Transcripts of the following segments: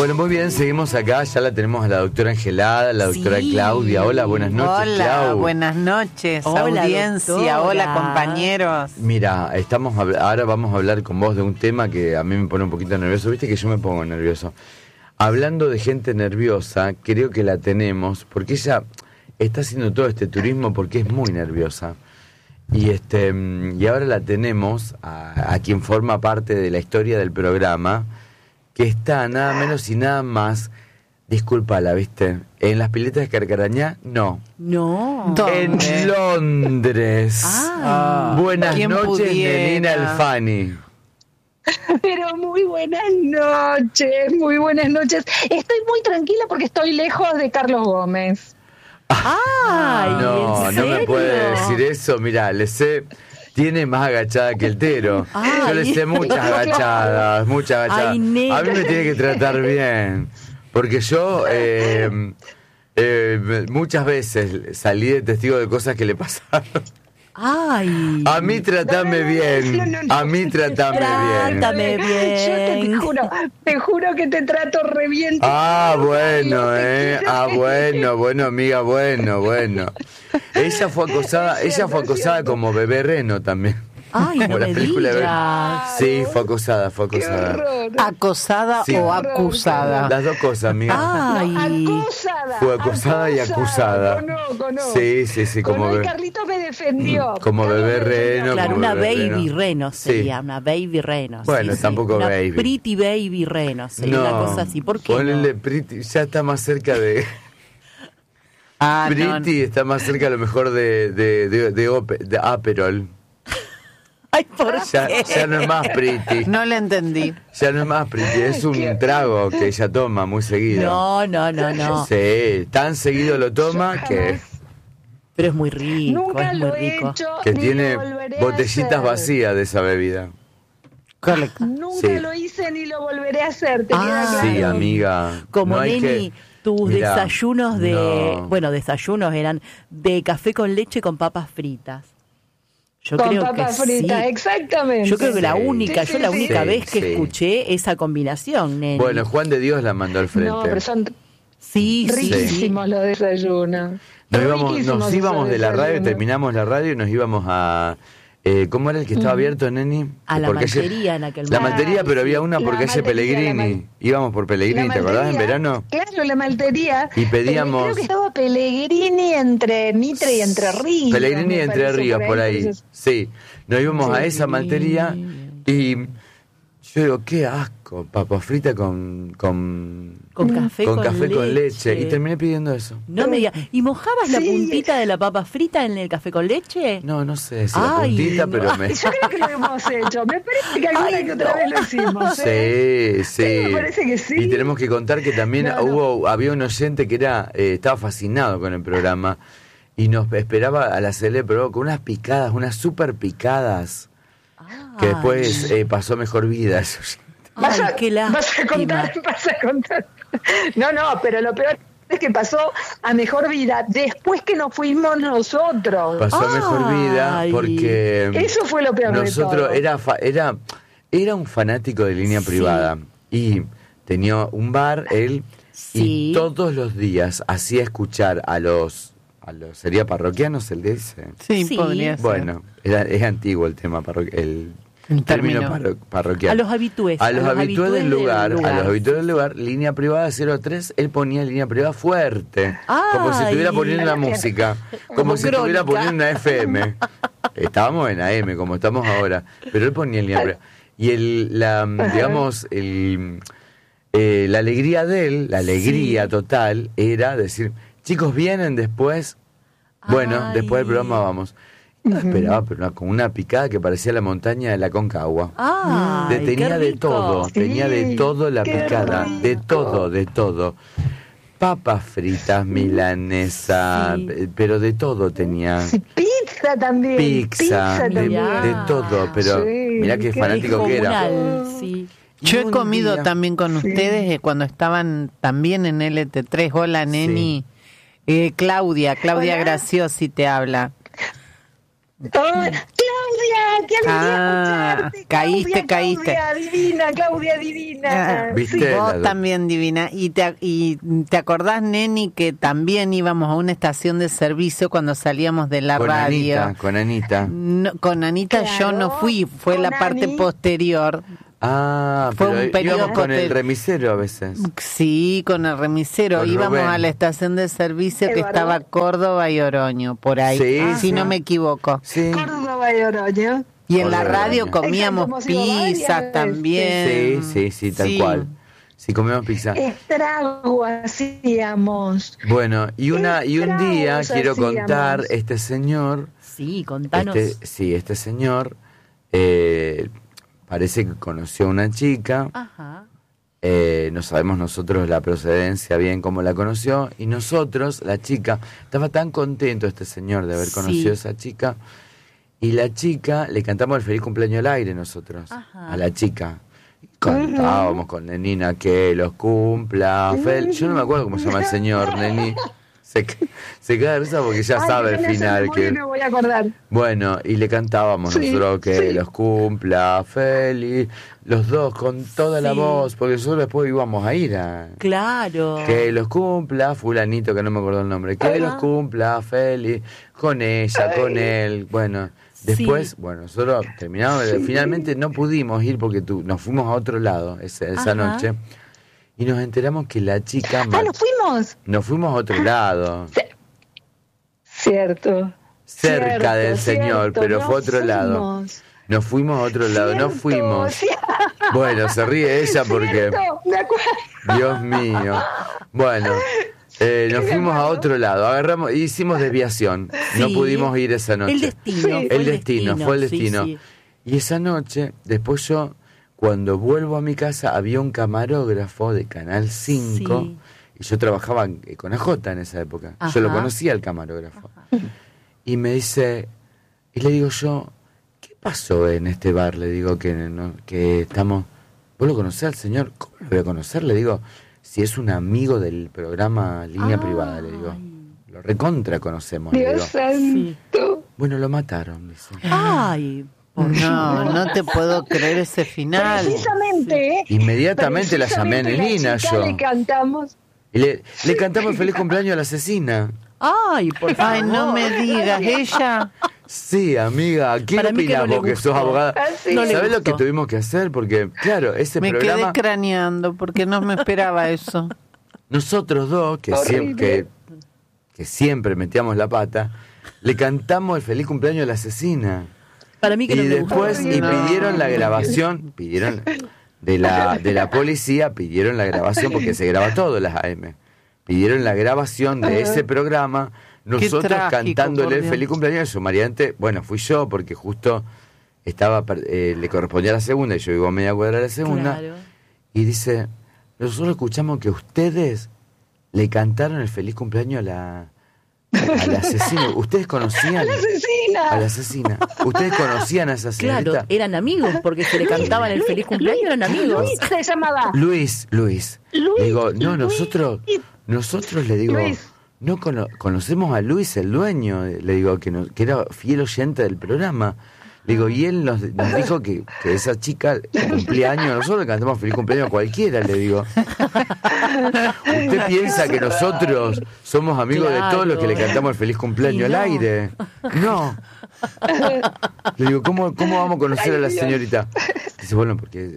Bueno, muy bien, seguimos acá, ya la tenemos a la doctora Angelada, la doctora Claudia. Hola, buenas noches, Hola, Clau. buenas noches, Hola, audiencia, doctora. hola compañeros. Mira, ahora vamos a hablar con vos de un tema que a mí me pone un poquito nervioso, viste que yo me pongo nervioso. Hablando de gente nerviosa, creo que la tenemos, porque ella está haciendo todo este turismo porque es muy nerviosa. Y ahora la tenemos a quien forma parte de la historia del programa, que está nada menos y nada más, discúlpala, ¿viste? En las piletas de Carcarañá, no. No. ¿Dónde? En Londres. Buenas ¿quién noches, pudiera? Nenina Alfani. Pero muy buenas noches. Estoy muy tranquila porque estoy lejos de Carlos Gómez. Ay, No, ¿en no me serio? puede decir eso. Mirá, le sé, tiene más agachada que el Tero. Ay. Yo le sé muchas agachadas. Ay, nena. A mí me tiene que tratar bien. Porque yo muchas veces salí de testigo de cosas que le pasaron. Ay. A mí tratame bien. no. A mí tratame bien. Trátame bien. Yo te juro que te trato re bien. Ah, bueno, bueno, amiga, bueno. Ella fue acosada como bebé reno también. Ay, no Como la me película de- digas. Sí, fue acosada. Qué horror. ¿Acosada Sí. o acusada? Las dos cosas, amiga. Ay. Acosada. Fue acosada y acusada. Conozco. Sí, como Conozco, y bebé. Carlitos me defendió. Como Carlos bebé me defendió. reno. Claro, como una bebé baby reno. reno sería, Sí. una baby reno. Bueno, tampoco una baby. pretty baby reno sería una cosa así. ¿Por qué ponele no? pretty, ya está más cerca de... Ah, no. Pretty está más cerca a lo mejor de Aperol. Ay, ¿por Ya qué? no es más pretty. No le entendí. Ya no es más pretty, es un trago que ella toma muy seguido. No. Sí, tan seguido lo toma que Pero es muy rico, Nunca es lo muy he rico. hecho. que ni tiene lo volveré a botellitas hacer. vacías de esa bebida. Correcto. Nunca Sí. lo hice ni lo volveré a hacer. Te queda claro. Sí, amiga. Como no hay Neni, tus Mirá, desayunos no. Bueno, desayunos eran de café con leche con papas fritas. Yo Con creo papas que fritas, sí. exactamente. Yo creo que la Sí. única, Sí, yo la sí, única sí. vez que Sí. escuché esa combinación, Neni. Bueno, Juan de Dios la mandó al frente. No, pero son sí, riquísimos los desayunos. Nos íbamos de la radio, desayunos. terminamos la radio y nos íbamos a... ¿cómo era el que estaba abierto, Neni? A la Porque maltería en aquel La momento. maltería, pero había una La por calle maltería, Pellegrini. Íbamos por Pellegrini, La ¿te acordás? En maltería, verano. Claro, la maltería. Y pedíamos- Creo que estaba Pellegrini entre Mitre y Entre Ríos. Pellegrini y me Entre parece, Ríos, por ahí. entonces- Sí, nos íbamos a esa maltería y yo digo, qué asco, papa frita con café con leche. Y terminé pidiendo eso. No me digas. ¿Y mojabas la Sí. puntita de la papa frita en el café con leche? No, no sé si la Ay, puntita, no. pero me... Yo creo que lo hemos hecho. Me parece que alguna Ay, que otra no. vez lo hicimos. ¿eh? Sí. me parece que sí. Y tenemos que contar que también había un oyente que estaba fascinado con el programa y nos esperaba a la CL Pro con unas picadas, unas super picadas, que Ay. después pasó mejor vida. ese oyente. Ay, qué vas a lástima. contar. No, pero lo peor es que pasó a mejor vida después que nos fuimos nosotros. Pasó a mejor vida Ay. porque Eso fue lo peor de nosotros todo. era un fanático de línea Sí. privada y tenía un bar él Sí. y todos los días hacía escuchar a los sería parroquianos, se le dice. Sí, Sí. podría ser. Bueno, es antiguo el tema el El término término. parroquial. A los habitués. A los habitués del lugar, lugar. a los habitués del lugar, línea privada 03, él ponía línea privada fuerte, como si estuviera Ay. poniendo la música, como si estuviera crónica. poniendo una FM. Estábamos en AM, como estamos ahora, pero él ponía en línea privada. Y la alegría de él, la alegría total, era decir, chicos, vienen después, bueno, Ay. después del programa vamos. Y no esperaba, pero con una picada que parecía la montaña de la Concagua. Ay, Tenía qué de rico. todo, Sí, tenía de todo la qué picada, de rico. todo. Papas fritas, milanesa, Sí. pero de todo tenía. Pizza también. Pizza, también. de todo, pero Sí, mirá qué qué fanático que era. Comunal, sí. Yo he Un comido día- también con ustedes cuando estaban también en LT3. Hola, Neni. Claudia Hola. Graciosi te habla. Claudia ¡Qué alegría escucharte! Caíste. Claudia divina. ¿Viste? Sí. Vos también divina. Y te acordás, Neni, que también íbamos a una estación de servicio cuando salíamos de la radio. Con Anita. No, con Anita Claro, yo no fui, fue con la parte Ani. posterior. Ah, Fue pero un periodo íbamos con el posterior. remisero a veces. Sí, con el remisero. Con Íbamos Rubén. a la estación de servicio que Eduardo. estaba Córdoba y Oroño, por ahí, Sí, si sí. no me equivoco. Sí. Córdoba y Oroño. Y en la Córdoba y radio Oroño. comíamos Exacto, hemos ido varias pizzas veces. también. Sí, tal cual. Sí, comemos pizza. Estrago hacíamos. Bueno, y un día Estragos quiero hacíamos. contar, este señor, Sí, contanos. este señor parece que conoció a una chica, Ajá. no sabemos nosotros la procedencia bien cómo la conoció, y nosotros, la chica, estaba tan contento este señor de haber Sí. conocido a esa chica, y la chica, le cantamos el feliz cumpleaños al aire nosotros, Ajá. a la chica. Cantábamos con Nenina que los cumpla, yo no me acuerdo cómo se llama el señor, Neni. Se queda de risa porque ya Ay, sabe que el final. Que... me voy a acordar. Bueno, y le cantábamos Sí, nosotros que sí. los cumpla feliz, los dos con toda la Sí. voz, porque nosotros después íbamos a ir a... Claro. Que los cumpla, fulanito que no me acuerdo el nombre, que los cumpla feliz, con ella, con él, bueno... Después, Sí. bueno, nosotros terminamos, finalmente no pudimos ir porque nos fuimos a otro lado esa Ajá. noche y nos enteramos que la chica... Nos fuimos. Nos fuimos a otro lado, Cierto. cerca Cierto, del señor, cierto, pero nos fue a otro lado. fuimos. Nos fuimos a otro lado, no Cierto, fuimos. cierto. Bueno, se ríe ella porque... Cierto, me acuerdo. Dios mío. Bueno, nos fuimos a otro lado, agarramos, hicimos desviación, no Sí. pudimos ir esa noche. El destino. Sí. Fue El destino, fue el sí, destino. sí. Y esa noche, después yo, cuando vuelvo a mi casa, había un camarógrafo de Canal 5, Sí. y yo trabajaba con AJ en esa época. Yo lo Ajá. conocía al camarógrafo. Y me dice, y le digo yo, ¿qué pasó en este bar? Le digo que estamos... ¿Vos lo conocés al señor? ¿Cómo lo voy a conocer? Le digo, si es un amigo del programa Línea Privada, le digo. Lo recontra conocemos, le digo. Dios santo. Bueno, lo mataron, dice. Ay, No te puedo creer ese final. Precisamente, ¿eh? Inmediatamente la llamé a Precisamente Nenina la chica yo. Le cantamos. Y le cantamos el feliz cumpleaños a la asesina. ay, por favor. Ay, no me digas, ella. Sí, amiga, ¿qué Para mí que no opinás le vos que gustó. sos abogada? Ah, sí. No le ¿Sabés lo gustó. que tuvimos que hacer? Porque, claro, ese Me programa, quedé craneando porque no me esperaba eso. nosotros dos, Horrible. que siempre metíamos la pata, le cantamos el feliz cumpleaños a la asesina. Para mí que Y no me después, gustó. y No. pidieron la grabación, pidieron de la policía, pidieron la grabación porque se graba todo las AM. Pidieron la grabación de ese programa, nosotros trágico, cantándole por el Dios. feliz cumpleaños a su mariante. Bueno, fui yo porque justo le correspondía a la segunda y yo vivo a media cuadra de la segunda. Claro. Y dice, nosotros escuchamos que ustedes le cantaron el feliz cumpleaños a la asesina. ¿Ustedes conocían ¡La asesina! a la asesina? ¿Ustedes conocían a esa señorita? Claro, eran amigos porque se le cantaban el feliz cumpleaños, eran amigos. Luis se llamaba. Luis. Le digo, no, Luis. nosotros le digo, Luis. no conocemos a Luis, el dueño, le digo, que era fiel oyente del programa. Le digo, y él nos dijo que esa chica cumplía años, nosotros le cantamos feliz cumpleaños a cualquiera, le digo. ¿Usted piensa que nosotros somos amigos de todos los que le cantamos el feliz cumpleaños Y no. al aire? No. Le digo, ¿cómo vamos a conocer a la señorita? Dice, bueno, porque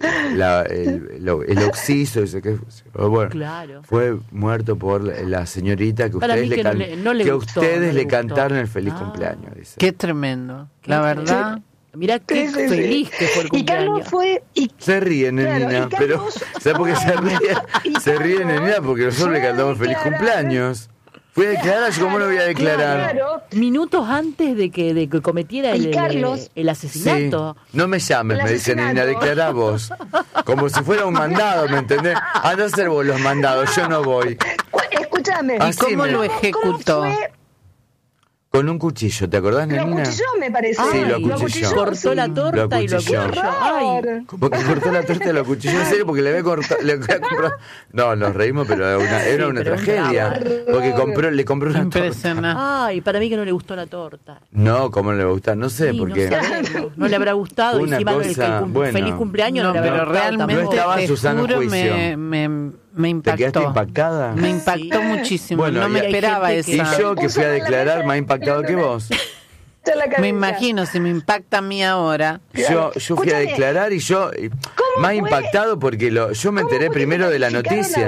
el occiso, dice que bueno, Claro. fue muerto por la señorita que Para ustedes mí que no le que gustó, ustedes no le le gustó. cantaron el feliz Ah. cumpleaños, dice. Qué tremendo. La verdad. Mirá qué Sí, sí, sí. feliz que fue el Y cumpleaños. Carlos fue. Se ríe, Claro, Nenina, y pero Carlos- ¿sabes por qué se ríe? Y Se ríe, Carlos Nenina, porque nosotros le fue a cantamos el feliz declarar. cumpleaños. Fui a declarar, yo cómo no voy a declarar. Claro. Minutos antes de que cometiera Y Carlos- el asesinato. Sí. No me llames, El me dice Nenina, asesinato. declará vos. Como si fuera un mandado, ¿me entendés? Anda a hacer vos los mandados, yo no voy. Escúchame. Así ¿Cómo me- lo ejecutó? Con un cuchillo, ¿te acordás, Lo Nenina? acuchilló, me parece. Sí, lo Ay, acuchilló. cortó la torta y lo acuchilló. acuchilló. Ay, Porque cortó la torta y lo acuchilló en serio porque le había cortado. No, nos reímos, pero era una pero un tragedia. drama. Porque le compró una torta. Impresionante. ay, para mí que no le gustó la torta. No, ¿cómo no le va a gustar? No sé, Sí, porque. no sabemos. No le habrá gustado. Una Encima cosa, bueno. feliz cumpleaños No, no le habrá pero gustado realmente No tampoco. estaba te Susana juro, Juicio. me impactó. ¿Te quedaste impactada? Me impactó Sí. muchísimo. Bueno, no me y hay esperaba gente que- Y esa. yo que fui a declarar más impactado que vos. Me imagino, si me impacta a mí ahora. Yo fui a Escúchame. declarar y yo más fue? impactado porque yo me enteré primero de la noticia.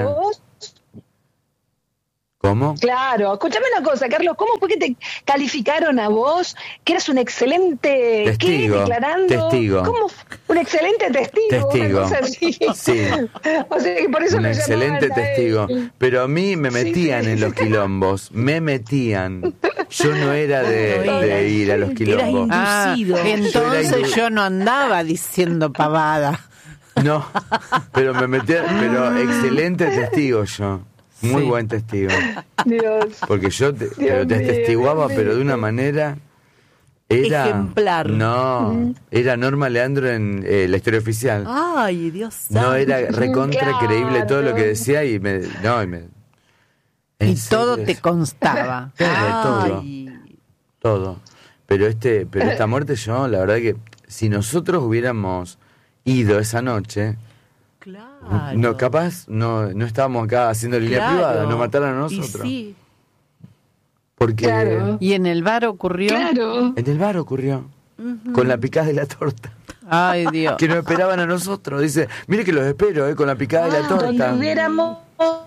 ¿Cómo? Claro, escúchame una cosa, Carlos, ¿cómo fue que te calificaron a vos? Que eras un excelente Testigo, ¿qué? Declarando. testigo. ¿Cómo? Un excelente testigo. Testigo. Una cosa así. Sí. O sea que por eso Un lo excelente llamaban a testigo. él. Pero a mí me Sí, metían sí. en los quilombos. Me metían. Yo no era de ir a los quilombos. Ah, Inducido. entonces yo no andaba diciendo pavada. No, pero me metían. Pero excelente testigo yo. Muy Sí. buen testigo. Dios. Porque yo pero te mío, atestiguaba, Dios pero de mío. una manera. Era. Ejemplar. No, era Norma Leandro en la historia oficial. Ay, Dios No, santo. era recontra Claro. creíble todo lo que decía y me. ¿En Y todo serio? te constaba. todo. Ay. Todo. Pero esta muerte yo, la verdad que si nosotros hubiéramos ido esa noche, Claro. no capaz no estábamos acá haciendo línea Claro. privada, nos mataron a Y nosotros. sí. Porque Claro. Y en el bar ocurrió. Claro. en el bar ocurrió. Con la picada de la torta. Ay, Dios. Que nos esperaban a nosotros. Dice, mire que los espero, con la picada de la Donde torta. hubiéramos.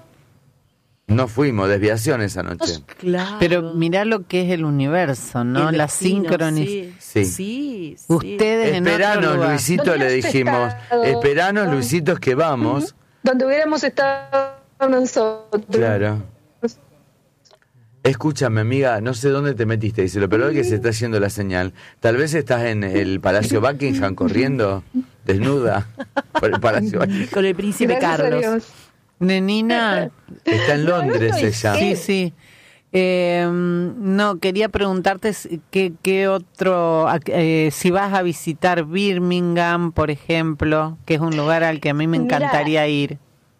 No fuimos, desviación esa noche. Claro. Pero mirá lo que es el universo, ¿no? El La destino, sincronicidad. Sí. Sí. sí. Ustedes en otro Esperanos, lugar. Luisito, ¿Dónde le has dijimos. estado? Esperanos, Luisitos, que vamos. Donde hubiéramos estado nosotros. Claro. Escúchame, amiga, no sé dónde te metiste. Dice, lo peor es que se está yendo la señal. Tal vez estás en el Palacio Buckingham corriendo, desnuda, por el Palacio Buckingham. Con el príncipe Gracias a Carlos. Dios. Nenina, Está en Londres ella. sí, sí. No, quería preguntarte qué otro, si vas a visitar Birmingham, por ejemplo, que es un lugar al que a mí me Mira. encantaría ir.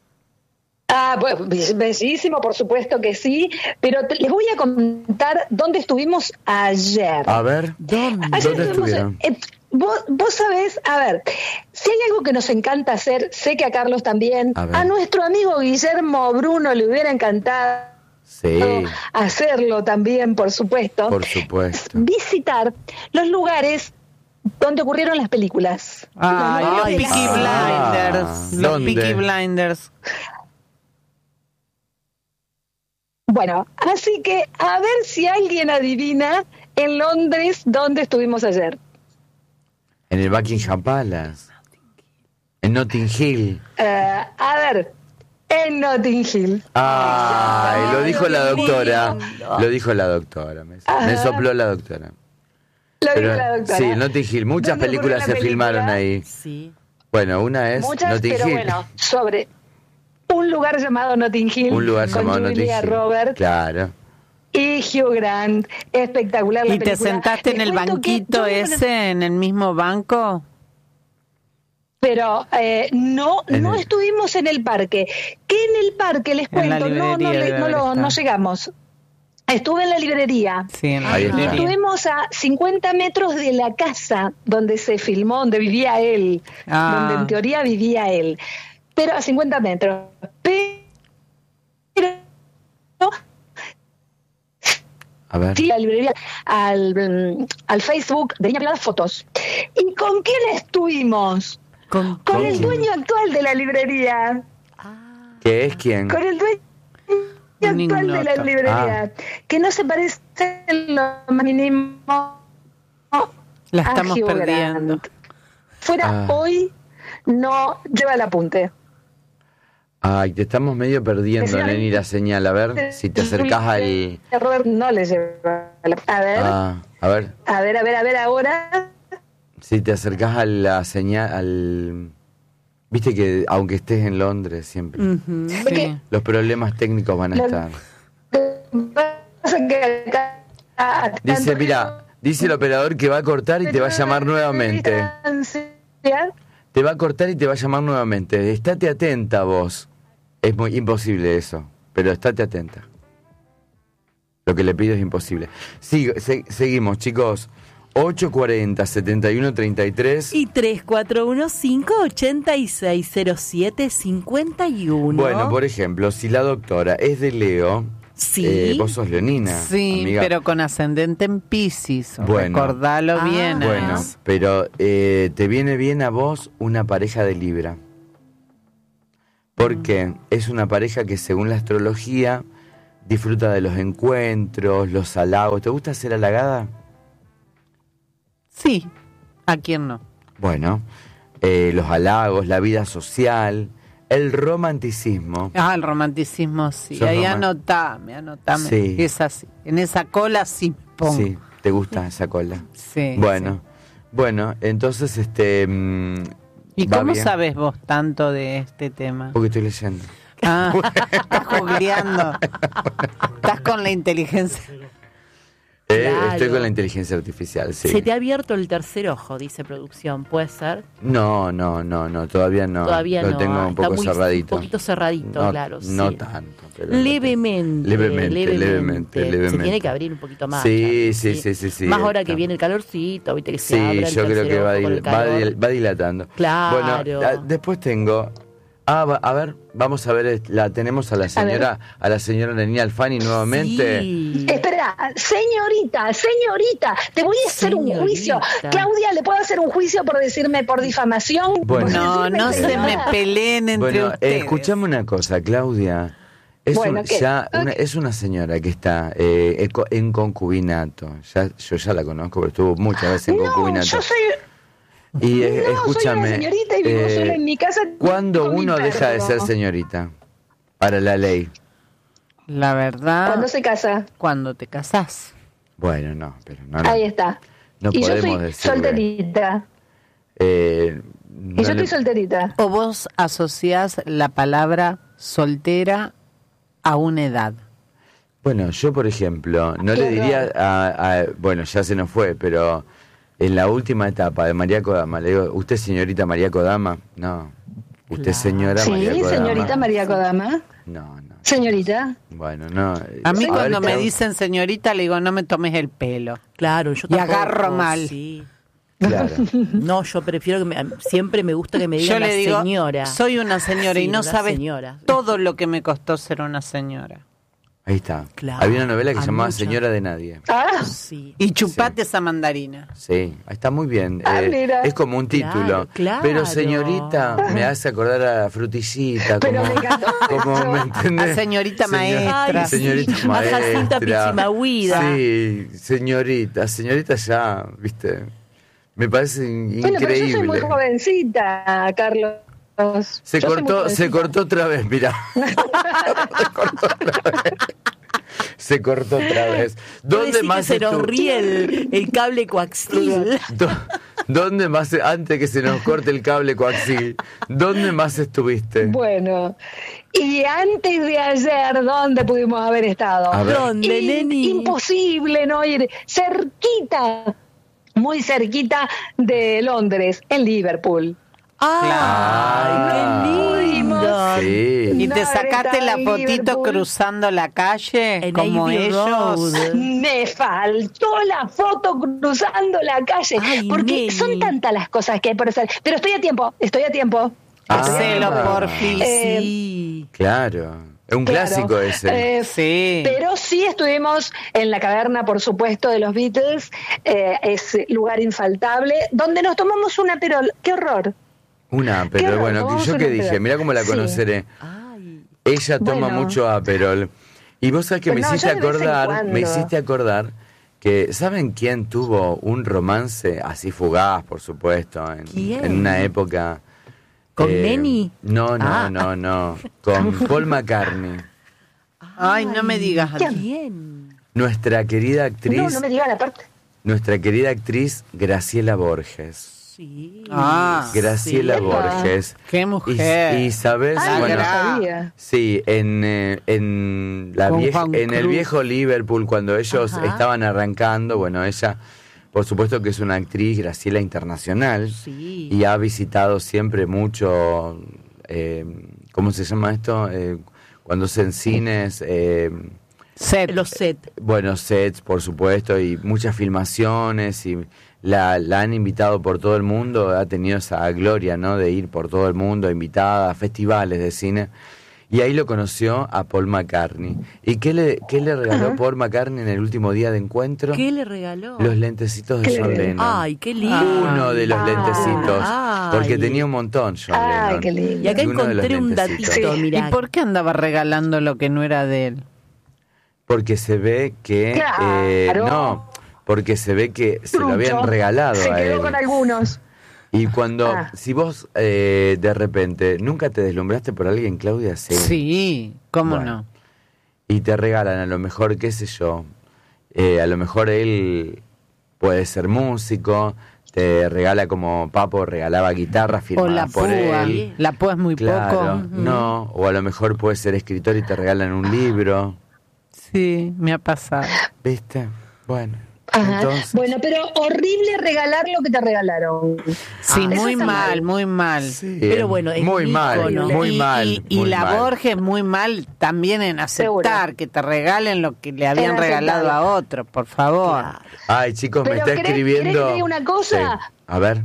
Ah, bueno, bellísimo, por supuesto que sí, pero les voy a contar dónde estuvimos ayer. A ver, ¿Dónde? Ayer ¿dónde estuvieron? vos sabés, a ver, si hay algo que nos encanta hacer, sé que a Carlos también, A ver. a nuestro amigo Guillermo Bruno le hubiera encantado Sí, hacerlo también, por supuesto, por supuesto. visitar los lugares donde ocurrieron las películas. Ay, los Ay, Peaky Blinders. Los ¿dónde? Peaky Blinders. Bueno, así que a ver si alguien adivina en Londres dónde estuvimos ayer. En el Buckingham Palace. En Notting Hill. A ver, en Notting Hill. Ay, lo dijo la doctora. lindo. Lo dijo la doctora. Me sopló la doctora. Lo Pero, dijo la doctora. sí, Notting Hill. Muchas ¿Dónde ocurrió películas la se película? filmaron ahí. Sí. Bueno, una es Muchas, Notting pero Hill. bueno, sobre un lugar llamado Notting Hill. Un lugar con llamado Notting Julia Hill. Roberts Claro. y Hugh Grant. Espectacular la ¿Y te película. sentaste en Les el cuento que banquito tuvimos- ese, en el mismo banco? Pero no En el- estuvimos en el parque. Que en el parque, les En la cuento, librería debe haber no estado. llegamos. Estuve en la librería. Sí, en la Ahí está. librería. Estuvimos a 50 metros de la casa donde se filmó, donde vivía él, Ah. donde en teoría vivía él. Pero a 50 metros. Pero A ver. sí, la librería, al Facebook de Niña Privada Fotos. ¿Y con quién estuvimos? Con Con el quién? dueño actual de la librería. ¿Qué es quién? Con el dueño Un actual de la ignoto. librería. Que no se parece en lo más mínimo La a estamos Hugh perdiendo. Grant. Fuera Ah. hoy, no lleva el apunte. Ay, te estamos medio perdiendo, Decía- Neni, la señal. A ver, si te acercás al... Robert no le lleva el apunte. A ver, a ver, a ver, ahora. si te acercás a la señal, al... Viste que aunque estés en Londres siempre, Ujú. Sí. Porque los problemas técnicos van a Lo- estar. pasa que acá Dice, mira, dice el operador que va a cortar y te va a llamar nuevamente. Te va a cortar y te va a llamar nuevamente. Estate atenta vos. Es muy imposible eso, pero estate atenta. Lo que le pido es imposible. Seguimos, chicos. 840-7133 y 3415-860751. Bueno, por ejemplo, si la doctora es de Leo, sí. Vos sos leonina. Sí, amiga. pero con ascendente en Piscis. Bueno. Recordalo bien. Bueno, pero te viene bien a vos una pareja de Libra. Porque es una pareja que según la astrología disfruta de los encuentros, los halagos. ¿Te gusta ser halagada? Sí, ¿a quién no? Bueno, los halagos, la vida social, el romanticismo. Ah, el romanticismo, sí. Sos Ahí anotame. Sí. Es así. En esa cola sí pongo. Sí, ¿te gusta esa cola? Sí. Bueno, entonces ¿Y va cómo bien. sabes vos tanto de este tema? Porque estoy leyendo. Ah, estás googleando. Estás con la inteligencia. Claro. Estoy con la inteligencia artificial, sí. Se te ha abierto el tercer ojo, dice producción, ¿puede ser? No, todavía no. Todavía Lo no. tengo un Está poco muy, cerradito. un poquito cerradito, No, claro. No sí. tanto. Pero Levemente. Se levemente. tiene que abrir un poquito más. Sí, Charlie, sí. Más ahora está. que viene el calorcito, viste que se Sí, abre el yo creo tercer que ojo con el calor. va dilatando. Claro. Bueno, después tengo... a ver, vamos a ver, tenemos a la señora Nenía Alfani nuevamente. Sí. Espera, señorita, te voy a hacer un juicio. Señorita. Claudia, ¿le puedo hacer un juicio por decirme por difamación? Bueno. Por No, decirme no se me pelada? peleen entre ustedes. Escuchame una cosa, Claudia. Bueno, ¿qué? Es una señora que está en concubinato. Yo ya la conozco, pero estuvo muchas veces en No, concubinato. yo soy... Y No, escúchame, soy una señorita y vivo sola en mi casa. ¿cuándo con mi uno deja de perro. ser señorita? Para la ley. La verdad, ¿Cuándo se casa? cuando te casás. Bueno, no, pero no. Ahí está. No y yo podemos soy decirle. solterita. No Y yo estoy le- solterita. O vos asociás la palabra soltera a una edad. Bueno, yo por ejemplo, no le Qué diría bueno, ya se nos fue, pero en la última etapa de María Kodama, le digo, ¿usted señorita María Kodama? No. ¿Usted Claro. señora María Sí, Kodama? señorita María Kodama. No. Señorita. Bueno, no. A mí cuando me Clau- dicen señorita le digo no me tomes el pelo. Claro, yo Y tampoco, agarro mal. Sí. Claro. No, yo prefiero que siempre me gusta que me digan Yo le la digo, señora. soy una señora Sí, y no una sabes señora. todo lo que me costó ser una señora. Ahí está. Claro. Había una novela que se A llamaba mucha. Señora de Nadie. Ah, Sí. Y chupate esa mandarina. Sí, está muy bien. Mira. Es como un título. Claro. Pero señorita me hace acordar a Frutillita. Pero como, me encantó como eso. ¿me entendés? A señorita maestra. Ay, sí. Señorita A Jacinta maestra. Pichimahuida. Sí, señorita ya, viste. Me parece bueno, pero yo soy muy increíble. jovencita, Carlos. Se Yo soy muy cortó jovencita. otra vez, mira. Se cortó otra vez. ¿Dónde ¿Dónde más que se nos estuvo? ríe el cable coaxil? ¿Dónde más, antes que se nos corte el cable coaxil, dónde más estuviste? Bueno, y antes de ayer, ¿dónde pudimos haber estado? A ver. ¿Dónde, neni? Imposible no ir cerquita, muy cerquita de Londres, en Liverpool. ¡Ay, qué lindo! Sí. Y te No, sacaste estaba la en fotito Liverpool. cruzando la calle En como Abbey ellos. Road. Me faltó la foto cruzando la calle, Ay, porque neni. son tantas las cosas que hay por hacer. Pero estoy a tiempo. Hacelo, Ah. porfi. Sí. Claro, es un Claro. clásico ese. Sí. Pero sí estuvimos en la caverna, por supuesto, de los Beatles, es lugar infaltable, donde nos tomamos una perol. ¡Qué horror! Una, pero horror, bueno, tomamos yo una que dije, pedo. mirá cómo la Sí. conoceré. Ay. Ella toma Bueno. mucho Aperol. Y vos sabés que Pero me no, hiciste yo de vez en acordar, cuando. me hiciste acordar que, ¿saben quién tuvo un romance así fugaz, por supuesto, ¿Quién? en una época? ¿Con Neni? No, Ah. con Paul McCartney. Ay, no me digas. ¿Quién? Nuestra querida actriz, No me digan la parte. nuestra querida actriz Graciela Borges. Sí. Graciela Sí. Borges. ¡Qué mujer! Y sabes, Ah, bueno, no sabía. sí, en Con el Cruz. viejo Liverpool, cuando ellos Ajá. estaban arrancando, bueno, ella, por supuesto que es una actriz, Graciela, internacional, Sí. y ha visitado siempre mucho, ¿cómo se llama esto? Cuando es en cines, Set. Los sets. buenos sets, por supuesto, y muchas filmaciones, y la han invitado por todo el mundo, ha tenido esa gloria, ¿no?, de ir por todo el mundo, invitada a festivales de cine, y ahí lo conoció a Paul McCartney. ¿Y qué le regaló Paul McCartney en el último día de encuentro? ¿Qué le regaló? Los lentecitos de John Lennon. Ay, qué lindo. Uno de los lentecitos, Ay. porque tenía un montón John Ay, Lennon. qué lindo. Y acá Y uno de los encontré un lentecitos. datito, Sí. mirá. ¿Y por qué andaba regalando lo que no era de él? Porque se ve que... Claro. no, porque se ve que se lo Trucho. habían regalado Se a quedó él. con algunos. Y cuando, Ah. si vos de repente nunca te deslumbraste por alguien, Claudia, Sí, ¿cómo Bueno. no? y te regalan a lo mejor, qué sé yo, a lo mejor él puede ser músico, te regala como Papo regalaba guitarra O firmada la por púa. él. La púa es muy Claro, poco. no, o a lo mejor puede ser escritor y te regalan un libro, Sí, me ha pasado. ¿viste? Bueno, Ajá. entonces... Bueno, pero horrible regalar lo que te regalaron. Sí, eso muy está mal, mal. muy mal. Sí, Pero bueno, es muy un mal, ícono. muy y, mal. y muy la mal. Borges muy mal también en aceptar Seguro. que te regalen lo que le habían En regalado aceptar. a otro, por favor. Claro. Ay, chicos, me Pero está ¿querés escribiendo... que te diga una cosa? Sí. A ver.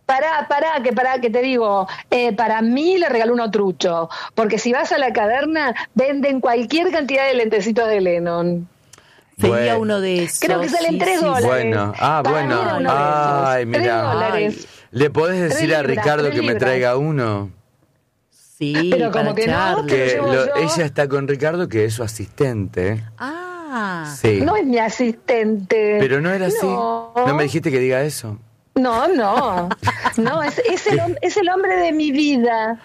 Pará, que te digo, para mí le regaló uno trucho, porque si vas a la caverna, venden cualquier cantidad de lentecitos de Lennon. Sería Bueno. uno de esos. Creo que salen $3. Bueno, Para bueno. mí era uno de esos. Ay, mira. $3. ¿Le podés decir Tres a libras, Ricardo tres que me libras. traiga uno? Sí, Pero para como que no, Charlie. que- Que llevo yo. ella está con Ricardo, que es su asistente. Ah, Sí. No es mi asistente. Pero no era así. No. No me dijiste que diga eso. No, es el hombre de mi vida.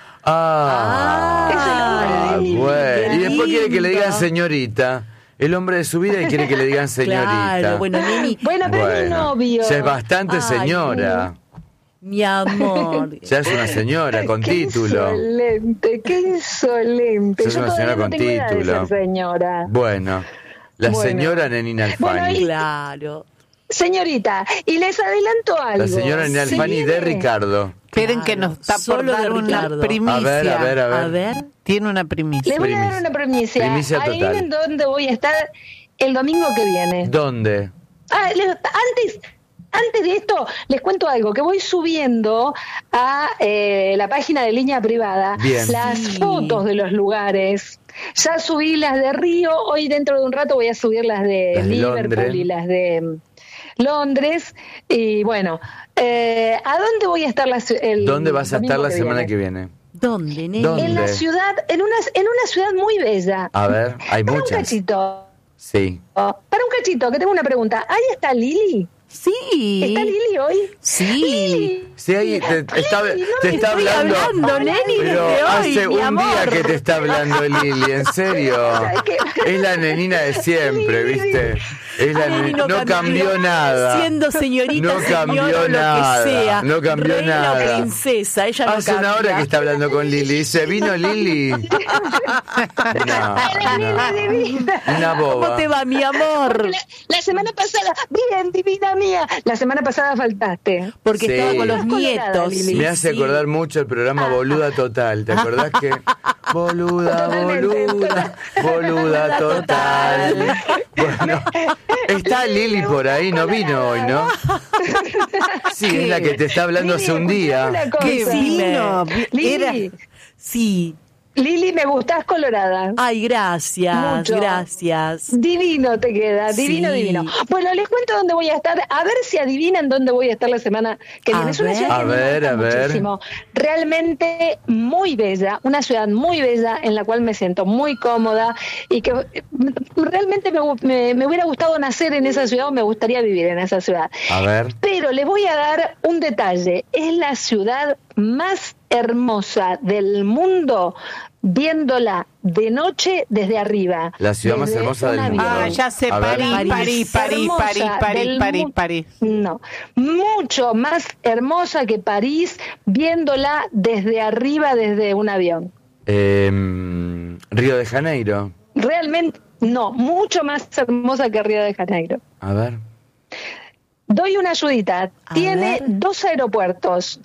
Bueno. Y después quiere que le digan lindo. señorita. El hombre de su vida y quiere que le digan señorita. claro. Bueno, Neni, Bueno, pero es mi novio. Ya es bastante Ay, señora. mi amor. Ya es una señora con Qué título. Insolente, qué insolente. Sos Yo una todavía señora no con tengo edad de título. ser señora. Bueno, la Bueno. señora Nenina Bueno, Alfani. y- Claro. Señorita, y les adelanto algo. La señora Nenina Se Alfani de viene- Ricardo. Esperen Claro, que nos está por solo de dar una Ricardo. primicia. A ver, a ver, a ver. A ver. Tiene una primicia. Les voy a dar Primicia. una primicia. Primicia total. Adivinen dónde voy a estar el domingo que viene. ¿Dónde? Antes de esto, les cuento algo, que voy subiendo a la página de Línea Privada Bien. las Sí. fotos de los lugares. Ya subí las de Río, hoy dentro de un rato voy a subir las de Las de Liverpool Londres. y las de Londres. Y bueno, ¿a dónde voy a estar el ¿Dónde vas a estar domingo la semana viene? que viene? ¿Dónde, Neni? ¿Dónde? En la ciudad, en una ciudad muy bella. A ver, hay Para un muchas. cachito. Sí. Para un cachito, que tengo una pregunta. ¿Ahí está Lili? Sí. ¿Está Lili hoy? Sí. Lili. Sí, ahí te está, Lili, no te me está estoy hablando. hablando, Neni, Pero desde hoy, hace mi un amor. día que te está hablando Lili, en serio. ¿Sabes qué? Es la nenina de siempre, Lili. ¿viste? Es la Neni no cambió nada. Siendo señorita, No cambió señora, o lo nada, que sea. no cambió reina nada. o princesa, ella no Hace una cambia. hora que está hablando con Lili. Dice, ¿vino Lili? Una ¿Cómo boba. te va, mi amor? La semana pasada, bien, divina mía. La semana pasada faltaste. Porque Sí. estaba con los Estás colorada, nietos. Lili. Me hace acordar mucho el programa Boluda Total. ¿Te acordás que? Boluda, boluda, boluda total. Bueno, está Lili por ahí, no vino hoy, ¿no? Sí, es la que te está hablando hace un Lili, día. escuchame una cosa. ¿Qué vino? Lili, Sí. Lili, me gustás colorada. Ay, gracias, Mucho. gracias. Divino te queda, divino, Sí. divino. Bueno, les cuento dónde voy a estar, a ver si adivinan dónde voy a estar la semana que A viene. Es una ver. ciudad que A me ver, gusta a ver. muchísimo. Realmente muy bella, una ciudad muy bella en la cual me siento muy cómoda y que realmente me hubiera gustado nacer en esa ciudad o me gustaría vivir en esa ciudad. A ver. Pero les voy a dar un detalle. Es la ciudad más hermosa del mundo viéndola de noche desde arriba. La ciudad más desde hermosa del un mundo. avión. Ah, ya sé, A ver. París. No, mucho más hermosa que París, viéndola desde arriba, desde un avión. Río de Janeiro. Realmente, no, mucho más hermosa que Río de Janeiro. A ver. Doy una ayudita. A Tiene ver. dos aeropuertos.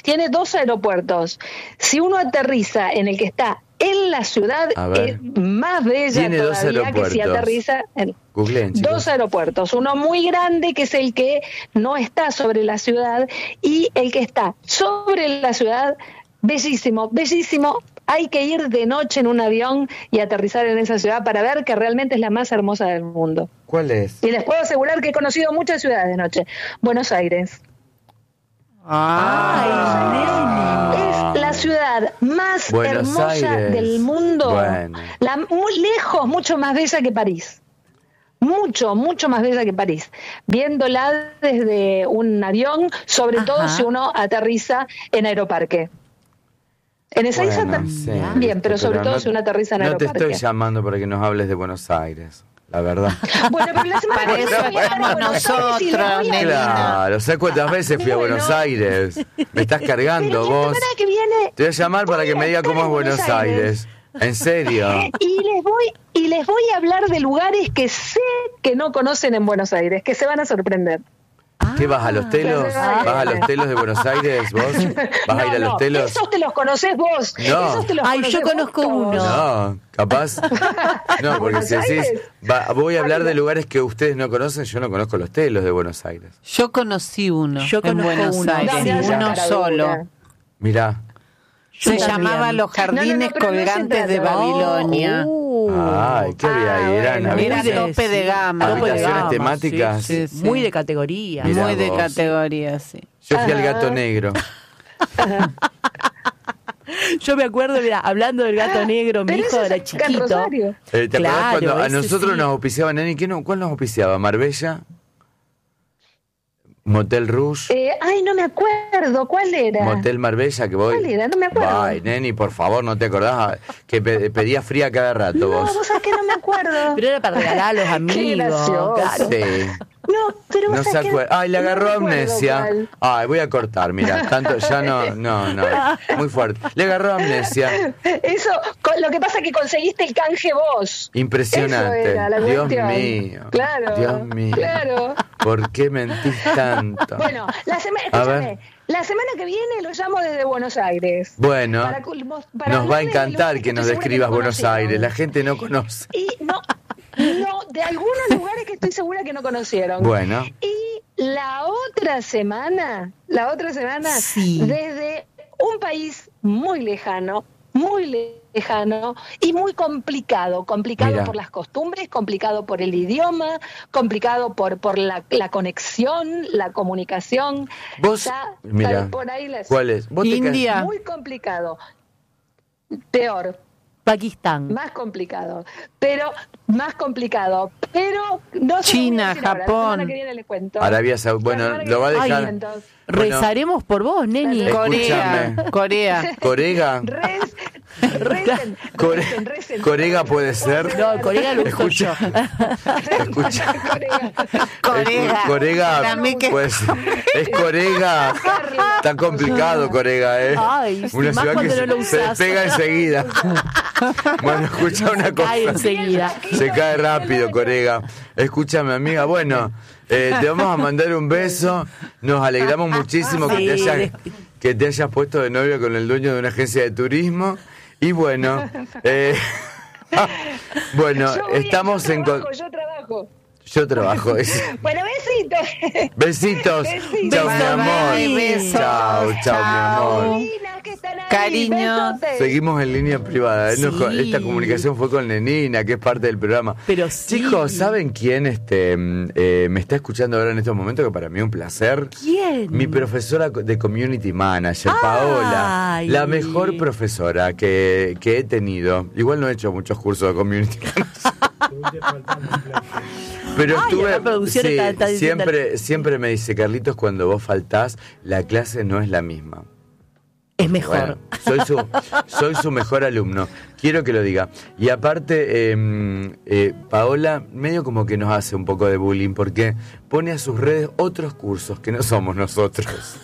Si uno aterriza en el que está en la ciudad, A ver. es más bella Tiene dos todavía que si aeropuertos. aterriza en Googleen, chicos. dos aeropuertos. Uno muy grande, que es el que no está sobre la ciudad, y el que está sobre la ciudad, bellísimo, bellísimo. Hay que ir de noche en un avión y aterrizar en esa ciudad para ver que realmente es la más hermosa del mundo. ¿Cuál es? Y les puedo asegurar que he conocido muchas ciudades de noche. Buenos Aires. Es la ciudad más Buenos hermosa Aires. del mundo. Bueno. Muy lejos, mucho más bella que París. Mucho, mucho más bella que París. Viéndola desde un avión, sobre Ajá. todo si uno aterriza en Aeroparque. En Ezeiza Bueno, sí, también, pero sobre todo no- si uno aterriza en No te Aeroparque. estoy llamando para que nos hables de Buenos Aires, la verdad. Bueno, pero la semana Para que eso viene voy a estar en estamos Buenos Aires y les voy a nosotros, decir- Claro, ¿sabes cuántas veces fui a Bueno. Buenos Aires? Me estás cargando Pero la vos. semana que viene Te voy a llamar para que me diga cómo es Buenos Aires. ¿En serio? y les voy a hablar de lugares que sé que no conocen en Buenos Aires, que se van a sorprender. ¿Qué vas a los telos? Ah. ¿Vas a los telos de Buenos Aires vos? ¿Vas a ir a los telos? Esos te los conoces vos. No. Esos te los Ay, yo conocés conozco vos uno. todos. No, capaz. No, porque si ¿Buenos decís, Aires? voy a hablar de lugares que ustedes no conocen, yo no conozco los telos de Buenos Aires. Yo conocí uno Yo en conozco Buenos uno, Aires, sí. uno solo. Mirá. Yo Se también. llamaba Los Jardines pero no se Colgantes de trata. Babilonia. Ay, ¿qué había ahí? Eran bueno. Era tope de gama. tope de habitaciones gama, temáticas. sí, Sí, sí. Muy de categoría. Mirá Muy de vos. categoría, sí. Yo fui al Gato Negro. Yo me acuerdo, mira, hablando del gato negro, mi Pero hijo eso era es acá en chiquito. Rosario. ¿Te acordás Claro, cuando a ese nosotros sí. nos auspiciaba Neni? ¿Cuál nos auspiciaba? ¿Marbella? ¿Motel Rouge? No me acuerdo. ¿Cuál era? ¿Motel Marbella? Que voy. ¿Cuál era? No me acuerdo. Ay, Neni, por favor, ¿no te acordás? Que pedía fría cada rato No, vos. vos sabés que no me acuerdo. Pero era para regalar a los amigos. gracioso. Claro. Sí. No, pero vos No se sabés que acuerda. Ay, le no agarró recuerdo amnesia. cuál. Ay, voy a cortar, mira. Tanto, ya no. Muy fuerte. Le agarró amnesia. Eso, lo que pasa es que conseguiste el canje vos. Impresionante. Eso era la Dios cuestión. mío. Claro. Dios mío. Claro. ¿Por qué mentís tanto? Bueno, A ver. escúchame, la semana que viene lo llamo desde Buenos Aires. Bueno, Para nos va a hablar de encantar lugares que nos estoy segura describas no Buenos conocieron. Aires. La gente no conoce. Y no, de algunos lugares que estoy segura que no conocieron. Bueno. Y la otra semana, Sí. desde un país muy lejano y muy complicado Mira. por las costumbres, complicado por el idioma, complicado por la conexión, la comunicación. Vos, Ya, mira, por ahí les- ¿cuál es? ¿Vos te India. Muy complicado. Peor, Pakistán. más complicado, pero no se lo voy a China, decir ahora, Japón. la semana que viene les cuento. Arabia Saudita. La Bueno, semana que lo va a viene dejar. les cuento. Bueno. Rezaremos por vos, neni. Escúchame. Corea. ¿Corega? Recen, ¿Corega puede ser? No, Corea lo uso yo. Escucha. Corega. Corega, Para mí que- pues, es Corega. Está complicado, Corega, ¿eh? Ay, sí, más cuando no lo se usás. despega enseguida. Bueno, escucha una cosa. Cae enseguida. Se cae rápido, Corega. Escúchame, amiga. Bueno, te vamos a mandar un beso. Nos alegramos muchísimo Sí. que te hayas puesto de novio con el dueño de una agencia de turismo. Y bueno, bueno, Yo estamos en... Yo trabajo. Yo trabajo. Bueno, besitos. Besitos. Chao, mi amor. Besos. Chao, chao, mi amor. Neninas que están ahí, Cariño. besotes. Seguimos en línea privada. Sí. Esta comunicación fue con Nenina, que es parte del programa. Pero sí. Chicos, ¿saben quién me está escuchando ahora en estos momentos? Que para mí es un placer. ¿Quién? Mi profesora de Community Manager, Paola. Ay. La mejor profesora que he tenido. Igual no he hecho muchos cursos de Community Manager. Pero Ay, estuve, la producción está diciendo- siempre me dice, Carlitos, cuando vos faltás, la clase no es la misma. Es mejor. Bueno, soy su mejor alumno. Quiero que lo diga. Y aparte, Paola medio como que nos hace un poco de bullying porque pone a sus redes otros cursos que no somos nosotros.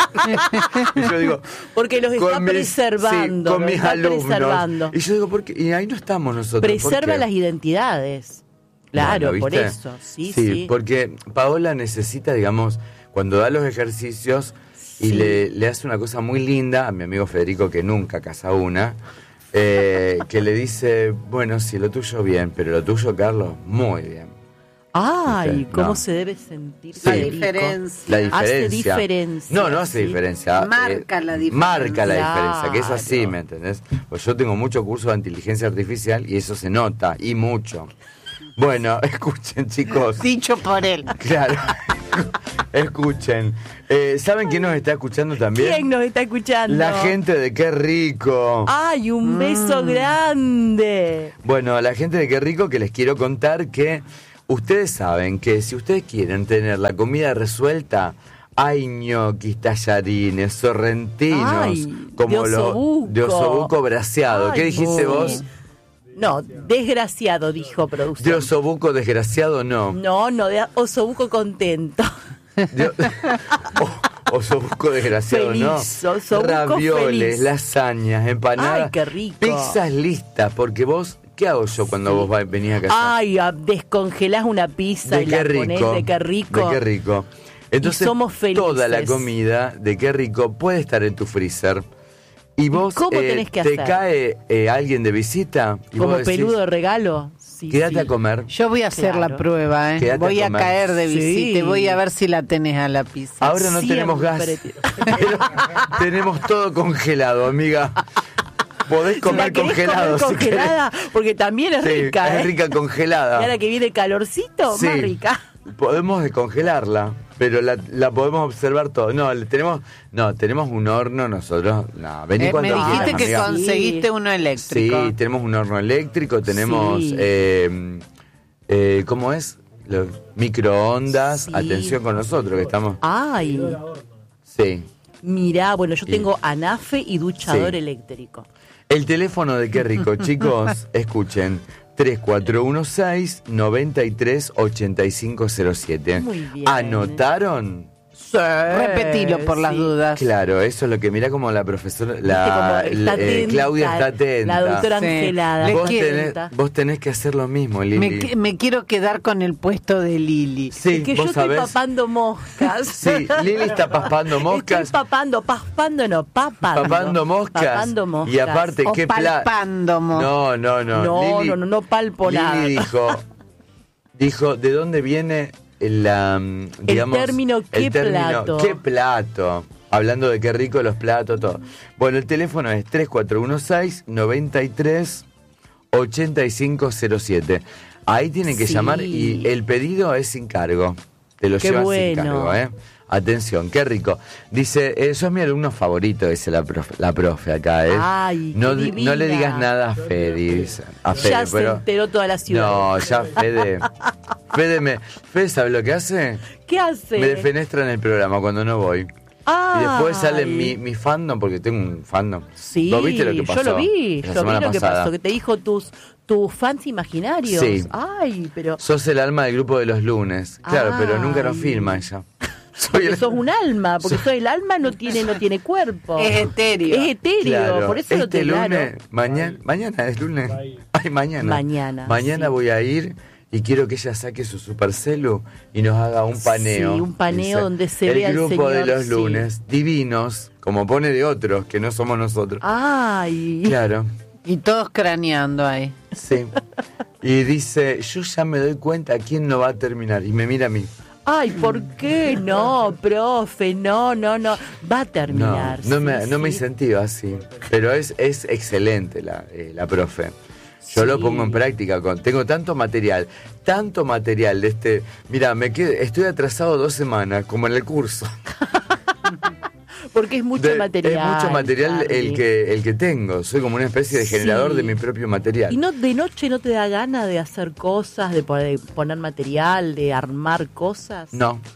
Y yo digo, porque los está preservando. Sí, con los mis está alumnos. Preservando. Y yo digo, ¿por qué? Y ahí no estamos nosotros. Preserva las identidades. Claro, Bueno, por ¿viste? eso. Sí. Porque Paola necesita, digamos, cuando da los ejercicios y le hace una cosa muy linda a mi amigo Federico, que nunca casa una, que le dice, bueno, sí, lo tuyo bien, pero lo tuyo, Carlos, muy bien. Ay, ¿Viste? ¿cómo No. se debe sentir Sí. Federico? La diferencia. Hace diferencia. No hace sí. diferencia. Marca la diferencia. Marca la diferencia, que es así, Claro. ¿me entendés? Pues yo tengo mucho curso de inteligencia artificial y eso se nota, y mucho. Bueno, escuchen, chicos. Dicho por él. Claro. Escuchen. ¿Saben quién nos está escuchando también? ¿Quién nos está escuchando? La gente de Qué Rico. ¡Ay, un beso grande! Bueno, a la gente de Qué Rico que les quiero contar que ustedes saben que si ustedes quieren tener la comida resuelta, hay ñoquis, tallarines, sorrentinos, Ay, como de los osobuco. de osobuco braseado. ¿Qué Ay, dijiste sí. vos? No, desgraciado, dijo De producción. osobuco desgraciado, no. No, de osobuco contento. De- osobuco desgraciado, Feliz, no. osobuco Ravioles, feliz. lasañas, empanadas. Ay, qué rico. Pizzas listas, porque vos, ¿qué hago yo cuando vos venís a casa? Ay, descongelás una pizza De y Qué la Rico. ponés de qué rico. De Qué Rico. Entonces, somos felices. toda la comida de Qué Rico puede estar en tu freezer. Y vos cómo tenés que te hacer? cae alguien de visita y Como vos decís, peludo de regalo. Sí, quédate sí. a comer. Yo voy a hacer Claro. la prueba, ¿eh? Quédate Voy a a comer. caer de visita y Sí. voy a ver si la tenés a la pizza. Ahora no tenemos gas, Siempre pero tenemos todo congelado, amiga. Podés ¿La comer querés congelado. comer congelada? Porque también es Sí, rica, es ¿eh? rica congelada. Y ahora que viene el calorcito, Sí. más rica. Podemos descongelarla, pero la podemos observar todo. Tenemos un horno nosotros. No, vení Me cuando dijiste quieras, que amiga. conseguiste uno eléctrico. Sí, tenemos un horno eléctrico, tenemos, Sí. ¿cómo es? Los microondas. Sí. Atención con nosotros que estamos. Ay, Sí. mirá, bueno, yo Sí. tengo anafe y duchador Sí. eléctrico. El teléfono de Qué Rico, chicos, escuchen. 3416-938507. Muy bien. ¿Anotaron? Repetilo por las Sí. dudas. Claro, eso es lo que mira como la profesora, Viste cómo está atenta, Claudia está atenta. La doctora Sí. Angelada. Le Vos está tenés, atenta. vos tenés que hacer lo mismo, Lili. Me quiero quedar con el puesto de Lili. Sí, Es que yo vos estoy sabés. papando moscas. Sí, Lili está paspando moscas. Estoy papando moscas. Papando moscas. Y aparte, O qué palpando moscas. No. No palpo nada. Lili dijo, ¿de dónde viene digamos, término qué plato? ¿Qué plato? Hablando de Qué Rico, los platos, todo. Bueno, el teléfono es 3416-938507. Ahí tienen que Sí. llamar y el pedido es sin cargo. Te lo Qué llevas bueno. sin cargo, ¿eh? Atención, Qué Rico. Dice, sos mi alumno favorito, dice la profe acá, ¿eh? Ay, qué no divina. le digas nada a Fede, dice. A Fede, Ya se pero... enteró toda la ciudad. No, ya Fede. Fede, ¿sabe lo que hace? ¿Qué hace? Me defenestra en el programa cuando no voy. Ay. Y después sale mi fandom, porque tengo un fandom. Sí, ¿Vos viste lo que pasó? yo lo vi la semana lo que pasada? pasó, que te dijo tus fans imaginarios. Sí. Ay, pero Sos el alma del grupo de los lunes. Claro, pero nunca nos Ay. filma ella. Soy porque el- sos un alma, porque soy el alma no tiene cuerpo. Es etéreo. Es etéreo, Claro, por eso lo te lunes, claro. mañana es lunes. Ay, mañana. Mañana, sí. Voy a ir y quiero que ella saque su supercelu y nos haga un paneo. Sí, un paneo Dice, donde se vea el al grupo de señor, los sí. lunes, divinos, como pone de otros, que no somos nosotros. Ay. Claro, Y todos craneando ahí. sí. Y dice, yo ya me doy cuenta quién no va a terminar. Y me mira a mí. Ay, ¿por qué no, profe? No. Va a terminar. No me sí. incentiva así. Pero es excelente la profe. Yo lo Sí. pongo en práctica. Tengo tanto material de este... Mira, estoy atrasado 2 semanas, como en el curso. Porque es mucho material. Es mucho material Charlie. el que tengo. Soy como una especie de generador Sí. de mi propio material. ¿Y no de noche no te da gana de hacer cosas, de poner material, de armar cosas? No.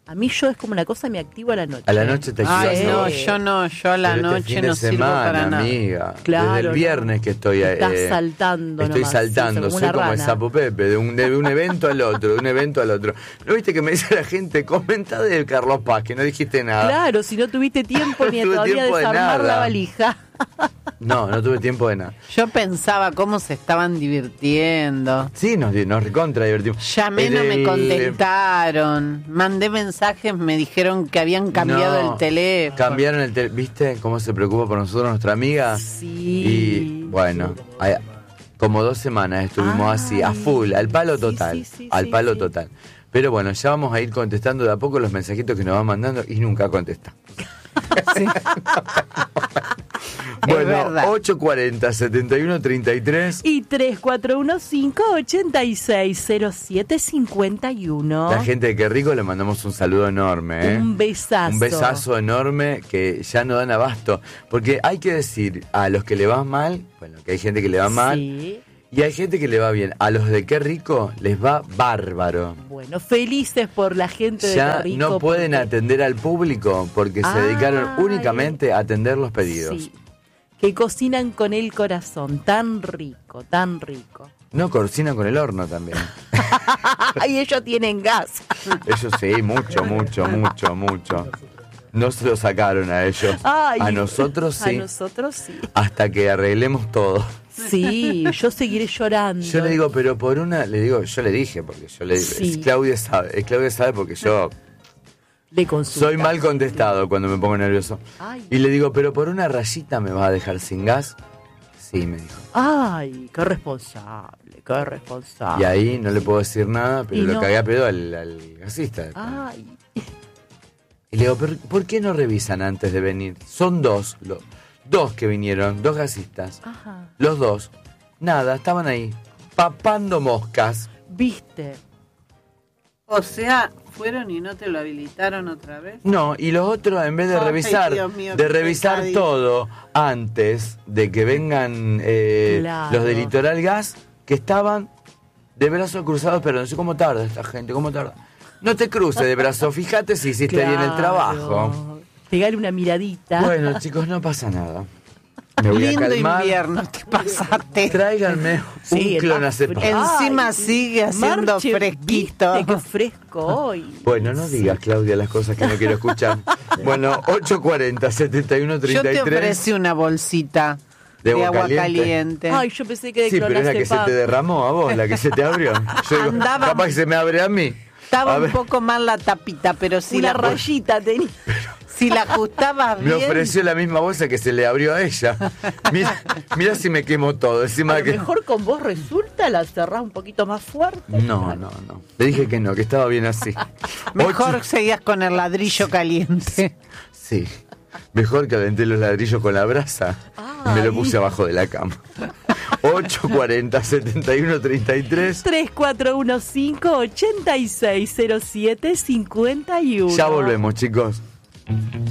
A mí yo es como una cosa, me activo a la noche. A la noche te activas. Ay, no, Sí. yo a la Pero noche este fin de no sirvo semana, para nada. amiga. Claro, Desde el no. viernes que estoy Estás saltando Estoy nomás, saltando, sí, como soy una como el rana. sapo Pepe, de un evento al otro, de un evento al otro. ¿No viste que me dice la gente, comenta de Carlos Paz, que no dijiste nada? Claro, si no tuviste tiempo ni No tuve todavía tiempo de desarmar nada. la valija. No tuve tiempo de nada. Yo pensaba cómo se estaban divirtiendo. Sí, nos recontra divertimos. Llamé, no me El- contestaron. Mandé mensajes, me dijeron que habían cambiado No, el teléfono. Cambiaron el teléfono. ¿Viste cómo se preocupa por nosotros nuestra amiga? Sí. Y bueno, como 2 semanas estuvimos así, a full, al palo Sí, total. sí, sí, al sí, palo sí. total. Pero bueno, ya vamos a ir contestando de a poco los mensajitos que nos van mandando y nunca contesta. Sí. Bueno, verdad. 840-7133. Y 3415-860751. La gente de Qué Rico le mandamos un saludo enorme. Un besazo. Un besazo enorme que ya no dan abasto. Porque hay que decir, a los que le va mal, bueno, que hay gente que le va mal, Sí. y hay gente que le va bien. A los de Qué Rico les va bárbaro. Bueno, felices por la gente de Ya Qué Rico, no pueden porque- atender al público porque se dedicaron Ay. únicamente a atender los pedidos. Sí, que cocinan con el corazón, tan rico, tan rico. No, cocinan con el horno también. Y ellos tienen gas. Ellos sí, mucho. No se lo sacaron a ellos. Ay, a nosotros sí. A nosotros sí. Hasta que arreglemos todo. Sí, yo seguiré llorando. Yo le digo, pero por una, yo le dije, porque yo le digo, Sí. Claudia sabe porque yo Le consulta. soy mal contestado cuando me pongo nervioso. Ay. Y le digo, pero por una rayita me vas a dejar sin gas. Sí, me dijo. Ay, qué responsable, qué responsable. Y ahí no le puedo decir nada, pero Y lo no. cagué a pedo al gasista. Ay, Y le digo, ¿pero por qué no revisan antes de venir? Son dos que vinieron, 2 gasistas. ajá. Los 2, nada, estaban ahí, papando moscas. ¿Viste? O sea, fueron y no te lo habilitaron otra vez. No, y los otros, en vez de Ay, revisar, Dios mío, de qué revisar pecadito. todo antes de que vengan Claro. los de Litoral Gas, que estaban de brazos cruzados, pero no sé cómo tarda esta gente, cómo tarda. No te cruces de brazos, fíjate si hiciste bien el trabajo. Pegale una miradita. Bueno, chicos, no pasa nada. Me voy Lindo a calmar. invierno te pasaste. Tráiganme Sí, un clonazepam. Ay, Encima sí. sigue haciendo Marche, fresquito. ¿viste qué fresco hoy? Bueno, no digas, Claudia, las cosas que no quiero escuchar. Bueno, 840-7133. Yo te ofrecí una bolsita ¿De de agua agua caliente? caliente. Ay, yo pensé que de Sí, pero es la que se clonazepam. te derramó a vos, la que se te abrió. Yo digo, Andaba- capaz que se me abre a mí. Estaba A un ver, poco mal la tapita, pero si Una la, rayita tenía. si la ajustabas me bien... ofreció la misma bolsa que se le abrió a ella. Mira si me quemó todo. A Encima lo que... mejor con vos resulta, la cerrás un poquito más fuerte. No. Le dije que no, que estaba bien así. Mejor Ocho- seguías con el ladrillo caliente. Sí. Mejor calenté los ladrillos con la brasa y me lo Ay. puse abajo de la cama. 840-7133. 3415-860751. Ya volvemos, chicos.